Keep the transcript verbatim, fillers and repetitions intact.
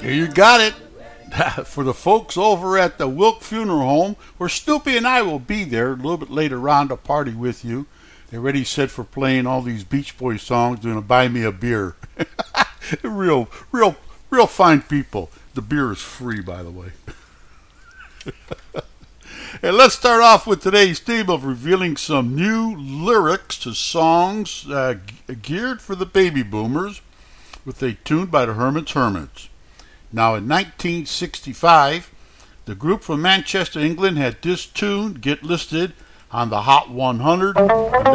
Here you got it. For the folks over at the Wilk Funeral Home, where Snoopy and I will be there a little bit later on to party with you. They're ready set for playing all these Beach Boys songs, doing a buy me a beer. real, real, real fine people. The beer is free, by the way. And let's start off with today's theme of revealing some new lyrics to songs uh, g- geared for the baby boomers with a tune by the Herman's Hermits. Now, in nineteen sixty-five, the group from Manchester, England had this tune get listed on the Hot one hundred.